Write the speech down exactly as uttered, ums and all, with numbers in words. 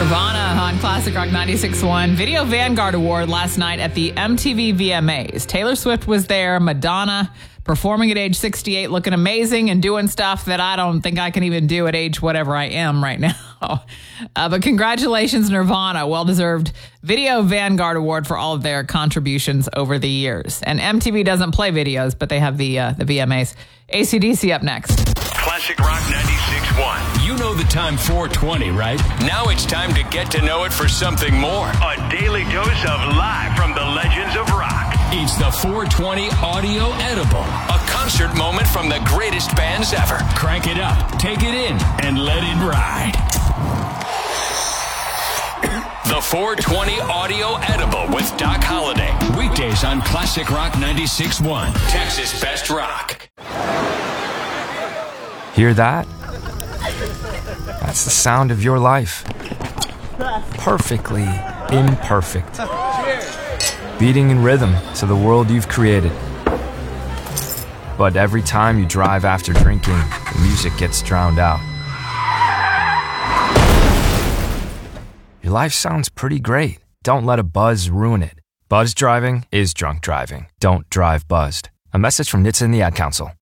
Nirvana on Classic Rock ninety-six point one. Video Vanguard Award last night at the M T V V M As. Taylor Swift was there, Madonna performing at age sixty-eight, looking amazing and doing stuff that I don't think I can even do at age whatever I am right now. Uh, but congratulations, Nirvana. Well-deserved Video Vanguard Award for all of their contributions over the years. And M T V doesn't play videos, but they have the uh, the V M As. A C D C up next. Classic Rock ninety-six point one. You know the time four twenty, right? Now it's time to get to know it for something more. A daily dose of live from the legends of rock. It's the four twenty Audio Edible, a concert moment from the greatest bands ever. Crank it up, take it in, and let it ride. The four twenty Audio Edible with Doc Holliday. Weekdays on Classic Rock ninety-six point one. Texas Best Rock. Hear that? That's the sound of your life. Perfectly imperfect. Beating in rhythm to the world you've created. But every time you drive after drinking, the music gets drowned out. Your life sounds pretty great. Don't let a buzz ruin it. Buzz driving is drunk driving. Don't drive buzzed. A message from N H T S A and the Ad Council.